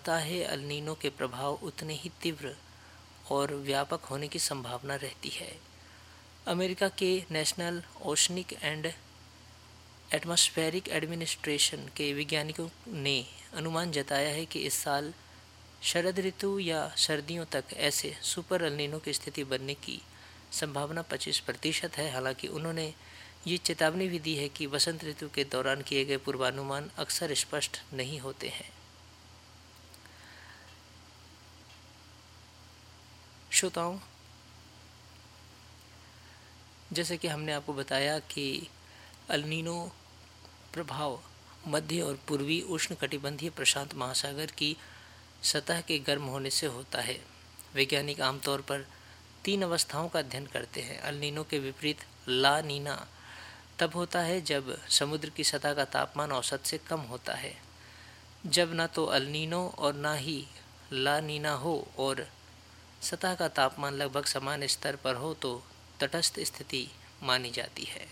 बढ़ता है, El Nino के प्रभाव उतने ही तीव्र और व्यापक होने की संभावना रहती है। अमेरिका के national oceanic and atmospheric administration के वैज्ञानिकों ने अनुमान जताया है कि इस साल शरद ऋतु या सर्दियों तक ऐसे सुपर एल नीनो की स्थिति बनने की संभावना 25% है। हालांकि उन्होंने ये चेतावनी भी दी है कि वसंत ऋतु के दौरान किए गए पूर्वानुमान अक्सर स्पष्ट नहीं होते हैं। श्रोताओं, जैसे कि हमने आपको बताया कि एल नीनो प्रभाव मध्य और पूर्वी उष्णकटिबंधीय प्रशांत महासागर की सतह के गर्म होने से होता है। वैज्ञानिक आमतौर पर 3 अवस्थाओं का अध्ययन करते हैं। एल नीनो के विपरीत ला नीना तब होता है जब समुद्र की सतह का तापमान औसत से कम होता है, जब ना तो एल नीनो और ना ही ला नीना हो और सतह का तापमान लगभग समान स्तर पर हो तो तटस्थ स्थिति मानी जाती है।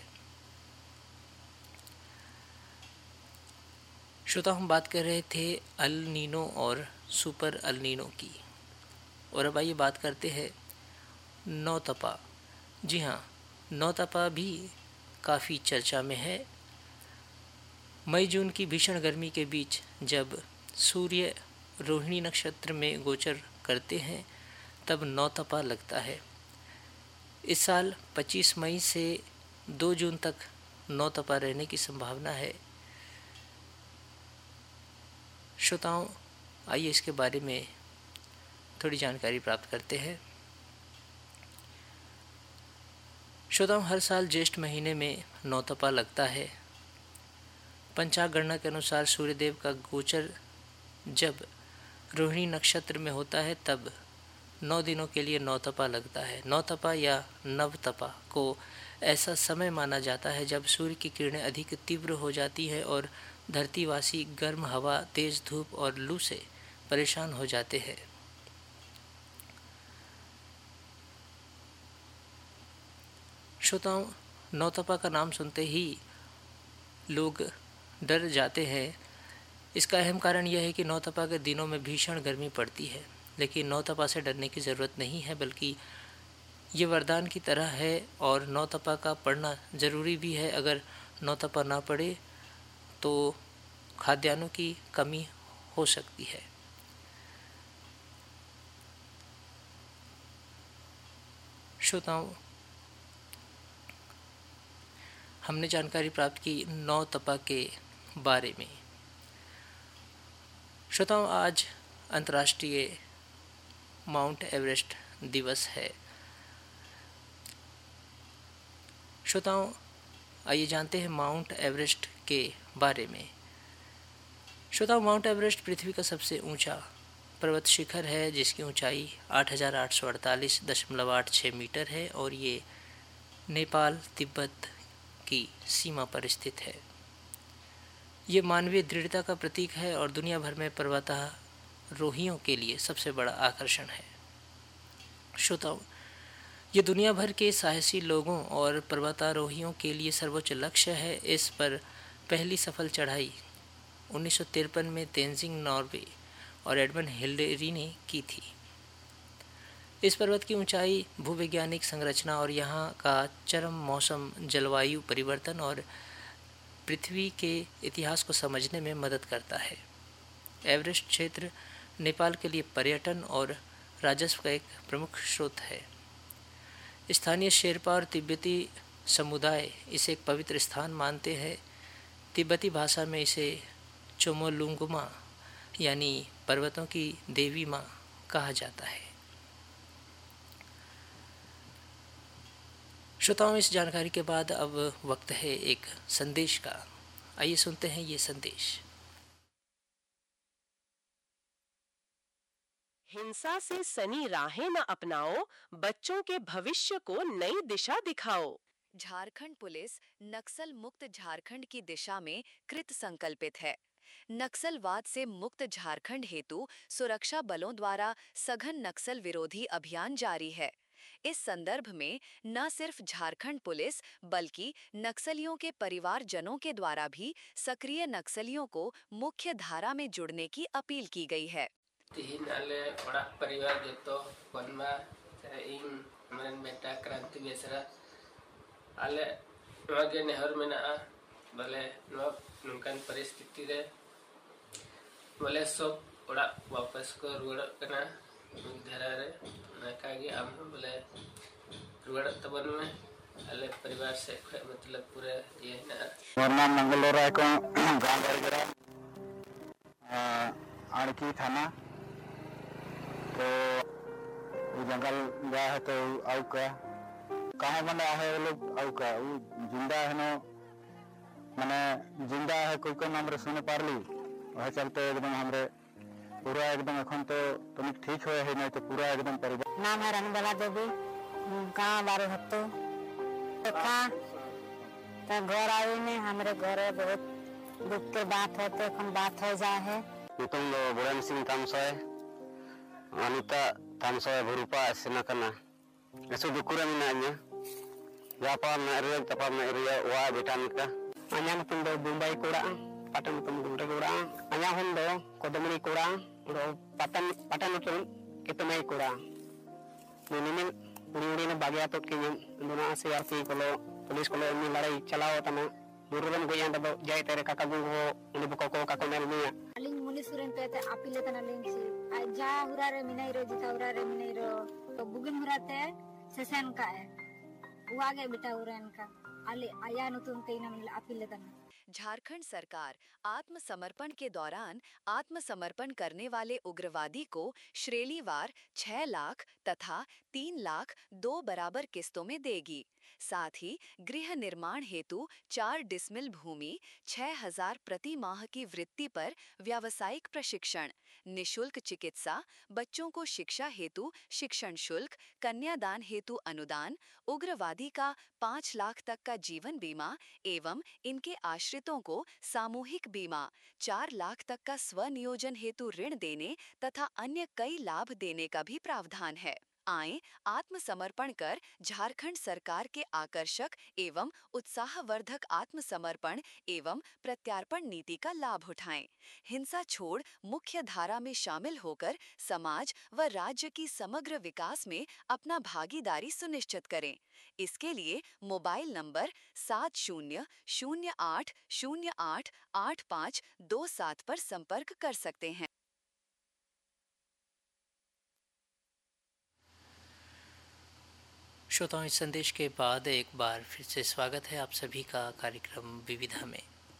श्रोता, हम बात कर रहे थे एल नीनो और सुपर एल नीनो की, और अब आइए बात करते हैं नौतपा। जी हाँ, नौतपा भी काफ़ी चर्चा में है। मई जून की भीषण गर्मी के बीच जब सूर्य रोहिणी नक्षत्र में गोचर करते हैं तब नौतपा लगता है। इस साल 25 मई से 2 जून तक नौतपा रहने की संभावना है। श्रोताओं, आइए इसके बारे में थोड़ी जानकारी प्राप्त करते हैं। श्रोताओं, हर साल ज्येष्ठ महीने में नौतपा लगता है। पंचांग गणना के अनुसार सूर्यदेव का गोचर जब रोहिणी नक्षत्र में होता है तब 9 दिनों के लिए नौतपा लगता है। नौतपा या नवतपा को ऐसा समय माना जाता है जब सूर्य की किरणें अधिक तीव्र हो जाती है और धरतीवासी गर्म हवा, तेज धूप और लू से परेशान हो जाते हैं। श्रोताओं, नौतपा का नाम सुनते ही लोग डर जाते हैं। इसका अहम कारण यह है कि नौतपा के दिनों में भीषण गर्मी पड़ती है, लेकिन नौतपा से डरने की ज़रूरत नहीं है, बल्कि ये वरदान की तरह है और नौतपा का पढ़ना ज़रूरी भी है। अगर नौतपा ना पड़े तो खाद्यान्नों की कमी हो सकती है। श्रोताओं, हमने जानकारी प्राप्त की नौतपा के बारे में। श्रोताओं, आज अंतर्राष्ट्रीय माउंट एवरेस्ट दिवस है। श्रोताओं, आइए जानते हैं माउंट एवरेस्ट के बारे में। श्रोताओं, माउंट एवरेस्ट पृथ्वी का सबसे ऊंचा पर्वत शिखर है जिसकी ऊंचाई 8,848.86 मीटर है और ये नेपाल तिब्बत की सीमा पर स्थित है। ये मानवीय दृढ़ता का प्रतीक है और दुनिया भर में पर्वतारोहियों के लिए सबसे बड़ा आकर्षण है। श्रोताओं, ये दुनिया भर के साहसी लोगों और पर्वतारोहियों के लिए सर्वोच्च लक्ष्य है। इस पर पहली सफल चढ़ाई 1953 में तेंजिंग नॉर्वे और एडमंड हिलेरी ने की थी। इस पर्वत की ऊंचाई भूवैज्ञानिक संरचना और यहाँ का चरम मौसम, जलवायु परिवर्तन और पृथ्वी के इतिहास को समझने में मदद करता है। एवरेस्ट क्षेत्र नेपाल के लिए पर्यटन और राजस्व का एक प्रमुख स्रोत है। स्थानीय शेरपा और तिब्बती समुदाय इसे एक पवित्र स्थान मानते हैं। तिब्बती भाषा में इसे चोमोलुंगमा यानी पर्वतों की देवी माँ कहा जाता है। श्रोताओं, इस जानकारी के बाद अब वक्त है एक संदेश का। आइए सुनते हैं ये संदेश। हिंसा से सनी राहें न अपनाओ, बच्चों के भविष्य को नई दिशा दिखाओ। झारखंड पुलिस नक्सल मुक्त झारखंड की दिशा में कृत संकल्पित है। नक्सलवाद से मुक्त झारखंड हेतु सुरक्षा बलों द्वारा सघन नक्सल विरोधी अभियान जारी है। इस संदर्भ में न सिर्फ झारखंड पुलिस बल्कि नक्सलियों के परिवारजनों के द्वारा भी सक्रिय नक्सलियों को मुख्य धारा में जुड़ने की अपील की गई है। तिहिन आले ओड़ा परिवार जतो बनवा इन मन बेटा क्रांति बेसरा आले नवागे नेहर मेना बोले नौकान परिस्थिति रे बोले सब ओड़ा वापस को रुआड़ कना धरा रे नाकागे आम बोले रुआड़ तबन में आले परिवार से मतलब पूरे ये ना वरना मंगलोरा को गांव बरगड़ा आड़की थाना तो जंगल गया है तो आउ का कहाँ बना है वो लोग आउ का वो जिंदा है ना मैंने जिंदा है कोई को नाम रे सुने पार ली वह चलते एकदम हमरे पूरा एकदम अखन तो तुम ठीक हुए है नहीं तो पूरा एकदम परिवार नाम है रंगबाला देवी गाँव बारे हत्तो देखा तो घर आई में हमारे घर बहुत दुख के बात है तो कौन बात हो जाए है तुम लोग बुरान सिंह तामसोय अनिता तामसोय भरूपा सेना करना ऐसे दुकुरा मिनाnya जापा मेरे तपा मेरे वा बेटा निका अन्या तुम दो मुंबई कोड़ा पटन तुम गुंडे कोड़ा अन्या हम दो कोदमरी कोड़ा दो पटन पटन तुम कितने कोड़ा निनिमिन उड़ी ने बागिया तो कि दोना सीआरपी कोलो पुलिस कोलो इन लड़ाई चलाओ तना बुरुरन गोया दो जाय तेरे काका गुंगो उनी बको को काको नेल मिया अलिंग मुनिसुरन पे ते आपिले तना लेंसी जा हुरा रे मिनाई रो जिता हुरा रे मिनाई रो तो बुगिन हुराते सेसन का है वो आगे बेटा हुरन का अली आया नुतुन तेना मिल आपिले तना झारखंड सरकार आत्मसमर्पण के दौरान आत्मसमर्पण करने वाले उग्रवादी को श्रेणीवार 6 लाख तथा 3 लाख 2 बराबर किस्तों में देगी। साथ ही गृह निर्माण हेतु 4 डिसमिल भूमि 6,000 प्रति माह की वृत्ति पर व्यावसायिक प्रशिक्षण, निशुल्क चिकित्सा, बच्चों को शिक्षा हेतु शिक्षण शुल्क, कन्यादान हेतु अनुदान, उग्रवादी का 5 लाख तक का जीवन बीमा एवं इनके आश्रितों को सामूहिक बीमा, 4 लाख तक का स्वनियोजन हेतु ऋण देने तथा अन्य कई लाभ देने का भी प्रावधान है। आएं आत्मसमर्पण कर झारखंड सरकार के आकर्षक एवं उत्साहवर्धक आत्मसमर्पण एवं प्रत्यार्पण नीति का लाभ उठाएं। हिंसा छोड़ मुख्य धारा में शामिल होकर समाज व राज्य की समग्र विकास में अपना भागीदारी सुनिश्चित करें। इसके लिए मोबाइल नंबर 7008088527 पर संपर्क कर सकते हैं। श्रोताओं, इस संदेश के बाद एक बार फिर से स्वागत है आप सभी का कार्यक्रम विविधा में।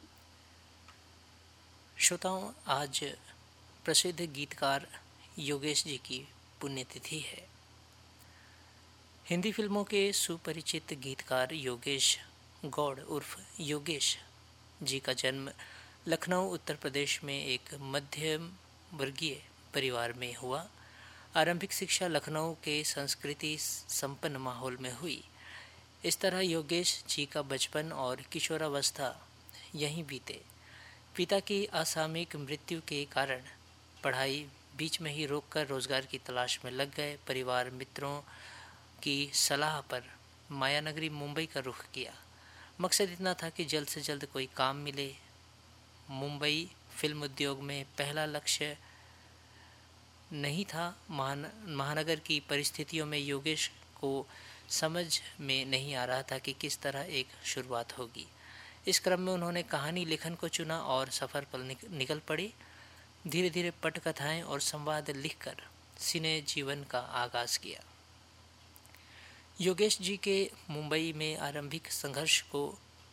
श्रोताओं, आज प्रसिद्ध गीतकार योगेश जी की पुण्यतिथि है। हिंदी फिल्मों के सुपरिचित गीतकार योगेश गौड़ उर्फ योगेश जी का जन्म लखनऊ उत्तर प्रदेश में एक मध्यम वर्गीय परिवार में हुआ। आरंभिक शिक्षा लखनऊ के संस्कृति संपन्न माहौल में हुई। इस तरह योगेश जी का बचपन और किशोरावस्था यहीं बीते। पिता की असामयिक मृत्यु के कारण पढ़ाई बीच में ही रोककर रोजगार की तलाश में लग गए। परिवार मित्रों की सलाह पर मायानगरी मुंबई का रुख किया। मकसद इतना था कि जल्द से जल्द कोई काम मिले। मुंबई फिल्म उद्योग में पहला लक्ष्य नहीं था। महानगर की परिस्थितियों में योगेश को समझ में नहीं आ रहा था कि किस तरह एक शुरुआत होगी। इस क्रम में उन्होंने कहानी लेखन को चुना और सफ़र पर निकल पड़े। धीरे धीरे पटकथाएं और संवाद लिखकर सिने जीवन का आगाज़ किया। योगेश जी के मुंबई में आरंभिक संघर्ष को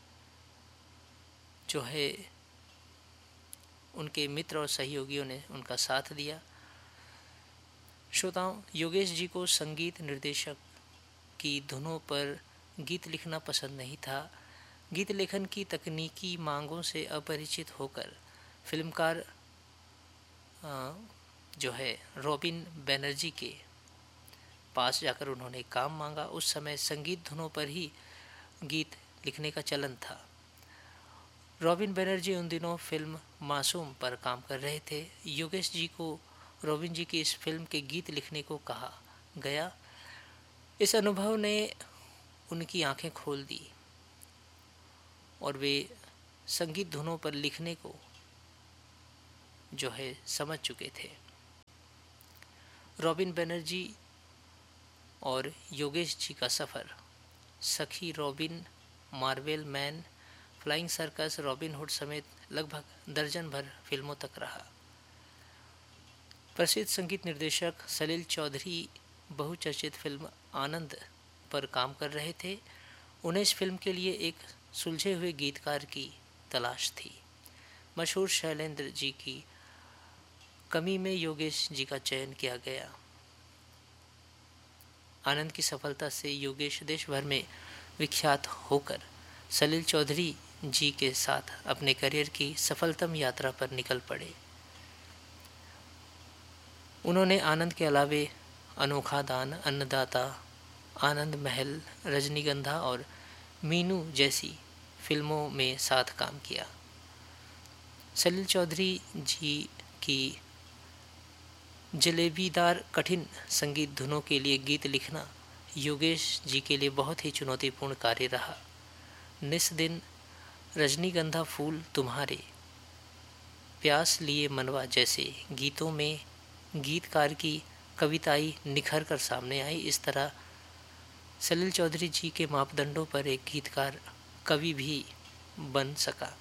जो है उनके मित्र और सहयोगियों ने उनका साथ दिया। श्रोताओं, योगेश जी को संगीत निर्देशक की धुनों पर गीत लिखना पसंद नहीं था। गीत लेखन की तकनीकी मांगों से अपरिचित होकर फिल्मकार जो है रॉबिन बनर्जी के पास जाकर उन्होंने काम मांगा। उस समय संगीत धुनों पर ही गीत लिखने का चलन था। रॉबिन बनर्जी उन दिनों फिल्म मासूम पर काम कर रहे थे। योगेश जी को रॉबिन जी की इस फिल्म के गीत लिखने को कहा गया। इस अनुभव ने उनकी आंखें खोल दी और वे संगीत धुनों पर लिखने को जो है समझ चुके थे। रॉबिन बनर्जी और योगेश जी का सफ़र, सखी robin, marvel man, flying circus, robin hood समेत लगभग दर्जन भर फिल्मों तक रहा। प्रसिद्ध संगीत निर्देशक सलील चौधरी बहुचर्चित फिल्म आनंद पर काम कर रहे थे। उन्हें इस फिल्म के लिए एक सुलझे हुए गीतकार की तलाश थी। मशहूर शैलेंद्र जी की कमी में योगेश जी का चयन किया गया। आनंद की सफलता से योगेश देश भर में विख्यात होकर सलील चौधरी जी के साथ अपने करियर की सफलतम यात्रा पर निकल पड़े। उन्होंने आनंद के अलावे अनोखा दान, अन्नदाता, आनंद महल, रजनीगंधा और मीनू जैसी फिल्मों में साथ काम किया। सलील चौधरी जी की जलेबीदार कठिन संगीत धुनों के लिए गीत लिखना योगेश जी के लिए बहुत ही चुनौतीपूर्ण कार्य रहा। निस दिन, रजनीगंधा फूल तुम्हारे, प्यास लिए मनवा जैसे गीतों में गीतकार की कविताई निखर कर सामने आई। इस तरह सलील चौधरी जी के मापदंडों पर एक गीतकार कवि भी बन सका।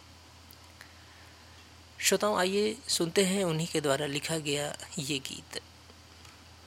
श्रोताओं, आइए सुनते हैं उन्हीं के द्वारा लिखा गया ये गीत।